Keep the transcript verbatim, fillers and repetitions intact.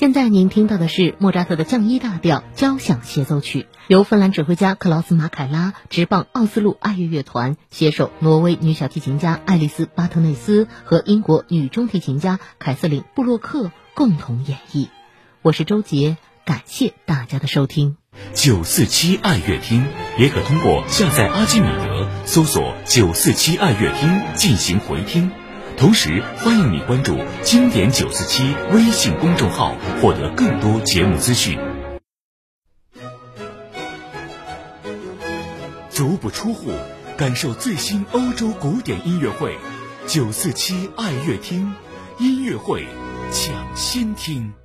现在您听到的是莫扎特的降一大调交响协奏曲，由芬兰指挥家克劳斯·马凯拉、执棒奥斯陆爱乐乐团携手挪威女小提琴家爱丽丝·巴特内斯和英国女中提琴家凯瑟琳·布洛克共同演绎。我是周杰，感谢大家的收听。 九四七爱乐厅也可通过下载阿基米德搜索九四七爱乐厅进行回听。同时欢迎你关注经典九四七微信公众号，获得更多节目资讯。足不出户，感受最新欧洲古典音乐会，九四七爱乐厅音乐会抢先听。